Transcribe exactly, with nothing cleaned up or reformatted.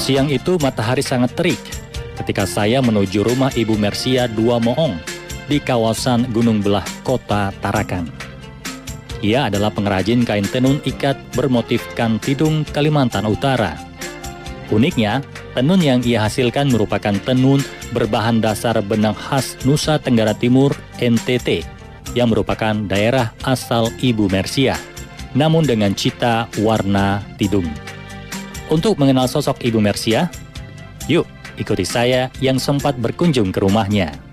Siang itu matahari sangat terik ketika saya menuju rumah Ibu Mersia Dua Moong di kawasan Gunung Belah, Kota Tarakan. Ia adalah pengrajin kain tenun ikat bermotifkan Tidung, Kalimantan Utara. Uniknya, tenun yang ia hasilkan merupakan tenun berbahan dasar benang khas Nusa Tenggara Timur N T T yang merupakan daerah asal Ibu Mersia, namun dengan cita warna tidung. Untuk mengenal sosok Ibu Mersia, yuk ikuti saya yang sempat berkunjung ke rumahnya.